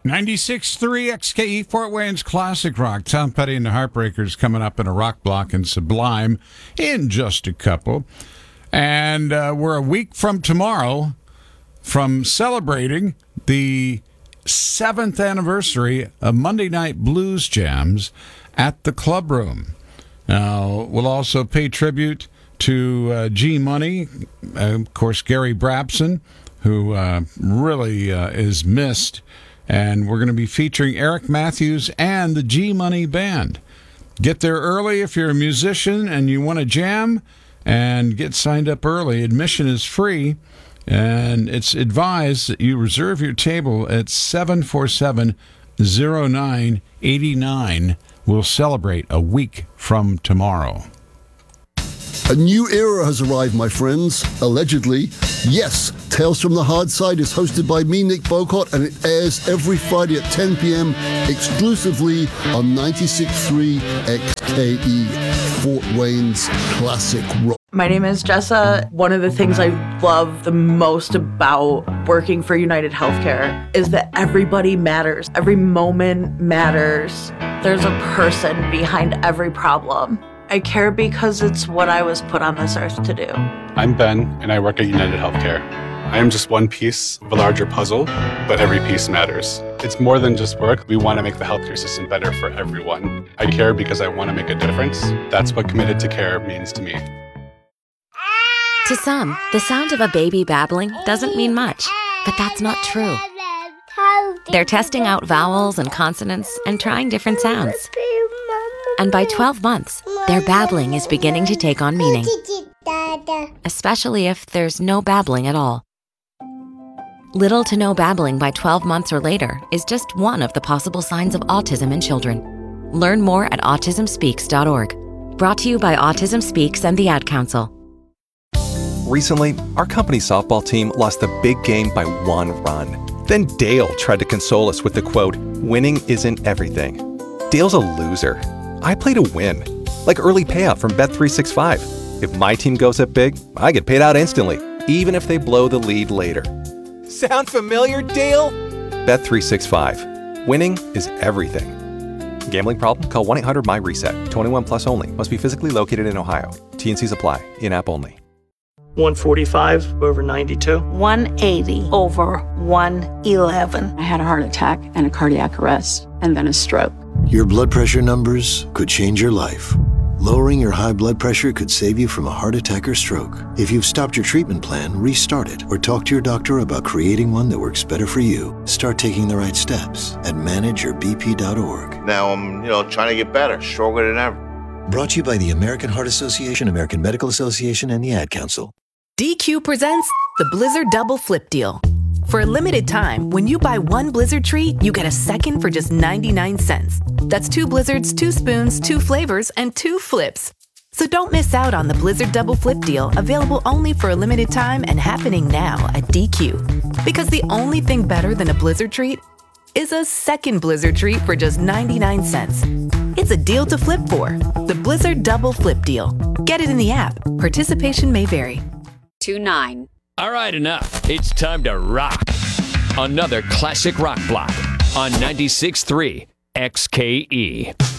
96.3 XKE Fort Wayne's Classic Rock. Tom Petty and the Heartbreakers coming up in a rock block in Sublime in just a couple. And we're a week from tomorrow from celebrating the 7th anniversary of Monday Night Blues Jams at the Club Room. Now, we'll also pay tribute to G Money, of course, Gary Brabson, who really is missed. And we're going to be featuring Eric Matthews and the G Money Band. Get there early if you're a musician and you want to jam, and get signed up early. Admission is free, and it's advised that you reserve your table at 747-0989. We'll celebrate a week from tomorrow. A new era has arrived, my friends. Allegedly. Yes, Tales from the Hard Side is hosted by me, Nick Bocott, and it airs every Friday at 10 p.m. exclusively on 96.3 XKE, Fort Wayne's Classic Rock. My name is Jessa. One of the things I love the most about working for United Healthcare is that everybody matters. Every moment matters. There's a person behind every problem. I care because it's what I was put on this earth to do. I'm Ben, and I work at United Healthcare. I am just one piece of a larger puzzle, but every piece matters. It's more than just work. We want to make the healthcare system better for everyone. I care because I want to make a difference. That's what committed to care means to me. To some, the sound of a baby babbling doesn't mean much, but that's not true. They're testing out vowels and consonants and trying different sounds. And by 12 months, their babbling is beginning to take on meaning, especially if there's no babbling at all. Little to no babbling by 12 months or later is just one of the possible signs of autism in children. Learn more at autismspeaks.org. Brought to you by Autism Speaks and the Ad Council. Recently, our company softball team lost the big game by 1 run. Then Dale tried to console us with the quote, "Winning isn't everything." Dale's a loser. I play to win, like early payout from Bet365. If my team goes up big, I get paid out instantly, even if they blow the lead later. Sound familiar, Dale? Bet365. Winning is everything. Gambling problem? Call 1-800-MY-RESET. 21 plus only. Must be physically located in Ohio. T&Cs apply. In-app only. 145 over 92. 180 over 111. I had a heart attack and a cardiac arrest, and then a stroke. Your blood pressure numbers could change your life. Lowering your high blood pressure could save you from a heart attack or stroke. If you've stopped your treatment plan, restart it or talk to your doctor about creating one that works better for you. Start taking the right steps at manageyourbp.org. Now I'm, trying to get better, stronger than ever. Brought to you by the American Heart Association, American Medical Association, and the Ad Council. DQ presents the Blizzard Double Flip Deal. For a limited time, when you buy one Blizzard treat, you get a second for just 99 cents. That's 2 Blizzards, 2 spoons, 2 flavors, and 2 flips. So don't miss out on the Blizzard Double Flip Deal, available only for a limited time and happening now at DQ. Because the only thing better than a Blizzard treat is a second Blizzard treat for just 99 cents. It's a deal to flip for. The Blizzard Double Flip Deal. Get it in the app. Participation may vary. 2-9. All right, enough. It's time to rock. Another classic rock block on 96.3 XKE.